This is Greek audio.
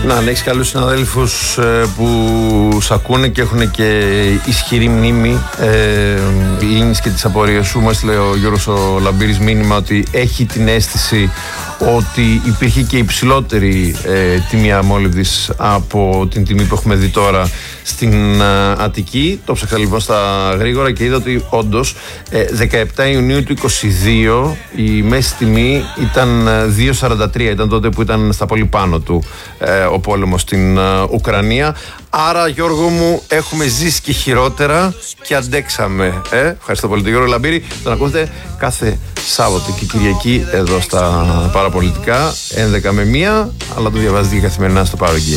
Να έχεις καλούς συναδέλφους που σ' ακούνε και έχουν και ισχυρή μνήμη λύνεις και τις απορίες σου. Μου έστειλε ο Γιώργος ο Λαμπύρης μήνυμα ότι έχει την αίσθηση ότι υπήρχε και υψηλότερη τιμή αμόλυβδης από την τιμή που έχουμε δει τώρα στην Αττική. Το ψάχα λοιπόν στα γρήγορα και είδα ότι όντως 17 Ιουνίου του 2022 η μέση τιμή ήταν 2,43, ήταν τότε που ήταν στα πολύ πάνω του ο πόλεμος στην Ουκρανία. Άρα Γιώργο μου, έχουμε ζήσει και χειρότερα και αντέξαμε. Ευχαριστώ πολύ τον Γιώργο Λαμπύρη. Τον ακούτε κάθε Σάββατο και Κυριακή εδώ στα Παραπολιτικά 11 με 1, αλλά το διαβάζετε και καθημερινά στο Power Game.